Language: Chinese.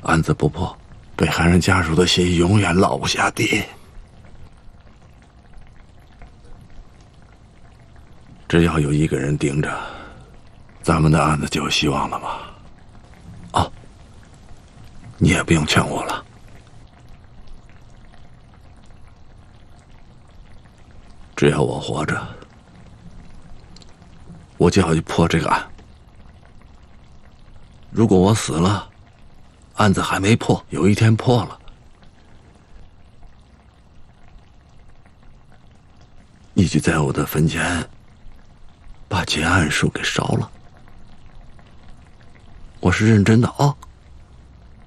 案子不破，被害人家属的心永远落不下地。只要有一个人盯着，咱们的案子就有希望了吗？啊，你也不用劝我了。只要我活着，我就要去破这个案。如果我死了，案子还没破，有一天破了，你就在我的坟前把结案书给烧了。我是认真的啊。